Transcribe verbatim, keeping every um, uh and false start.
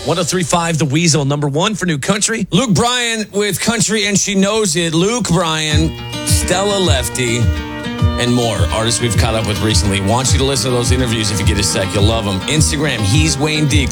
one oh three point five The Weasel, number one for new country. Luke Bryan with Country and She Knows It. Luke Bryan, Stella Lefty, and more artists we've caught up with recently. Want you to listen to those interviews if you get a sec. You'll love them. Instagram, he's Wayne D.